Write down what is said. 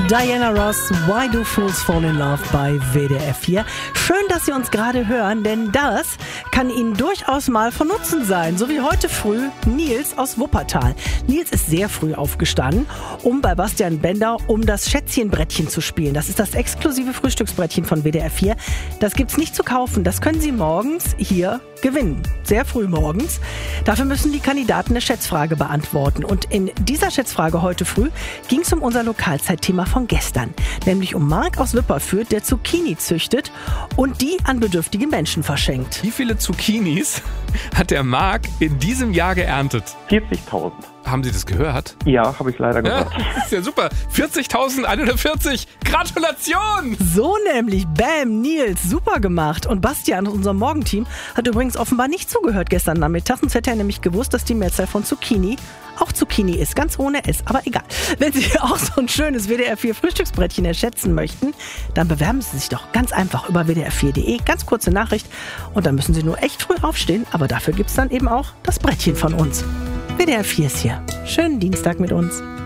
Diana Ross, Why Do Fools Fall in Love bei WDR 4. Schön, dass Sie uns gerade hören, denn das kann Ihnen durchaus mal von Nutzen sein. So wie heute früh Nils aus Wuppertal. Nils ist sehr früh aufgestanden, um bei Bastian Bender das Schätzchenbrettchen zu spielen. Das ist das exklusive Frühstücksbrettchen von WDR 4. Das gibt's nicht zu kaufen. Das können Sie morgens hier gewinnen. Sehr früh morgens. Dafür müssen die Kandidaten eine Schätzfrage beantworten. Und in dieser Schätzfrage heute früh ging es um unser Lokalzeitthema von gestern. Nämlich um Marc aus Wipperfürth, der Zucchini züchtet und die an bedürftige Menschen verschenkt. Wie viele Zucchinis hat der Marc in diesem Jahr geerntet? 40.000. Haben Sie das gehört? Ja, habe ich leider gehört. Ja, ist ja super. 40.140. Gratulation! So nämlich. Bam, Nils, super gemacht. Und Bastian aus unserem Morgenteam hat übrigens offenbar nicht zugehört gestern Nachmittag. Sonst hätte er nämlich gewusst, dass die Mehrzahl von Zucchini auch Zucchini ist. Ganz ohne S, aber egal. Wenn Sie auch so ein schönes WDR 4 Frühstücksbrettchen erschätzen möchten, dann bewerben Sie sich doch ganz einfach über wdr4.de. Ganz kurze Nachricht. Und dann müssen Sie nur echt früh aufstehen. Aber dafür gibt es dann eben auch das Brettchen von uns. WDR 4 ist hier. Schönen Dienstag mit uns.